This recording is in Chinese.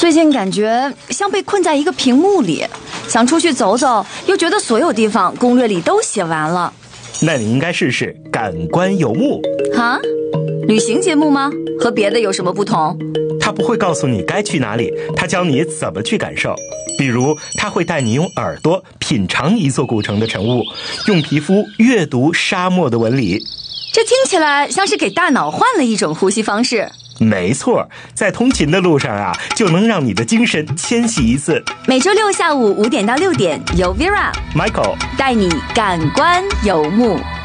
最近感觉像被困在一个屏幕里，想出去走走，又觉得所有地方攻略里都写完了。 那你应该试试感官游牧。 哈？旅行节目吗？和别的有什么不同？ 他不会告诉你该去哪里，他教你怎么去感受。比如他会带你用耳朵品尝一座古城的晨雾，用皮肤阅读沙漠的纹理。 这听起来像是给大脑换了一种呼吸方式。 没错，在通勤的路上啊，就能让你的精神迁徙一次。 每周六下午5点到6点，由 Vera、 Michael 带你感官游牧。